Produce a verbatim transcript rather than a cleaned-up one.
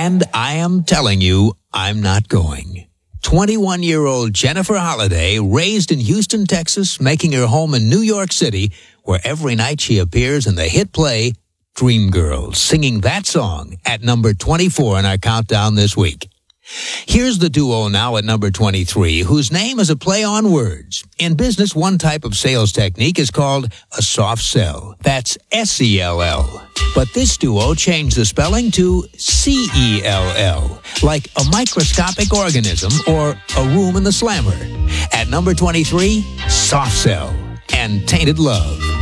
And I am telling you, I'm not going. twenty-one-year-old Jennifer Holliday, raised in Houston, Texas, making her home in New York City, where every night she appears in the hit play Dreamgirls, singing that song at number twenty-four in our countdown this week. Here's the duo now at number twenty-three, whose name is a play on words. In business, one type of sales technique is called a soft sell. That's S E L L. But this duo changed the spelling to C E L L, like a microscopic organism or a room in the slammer. At number twenty-three, Soft Cell and Tainted Love.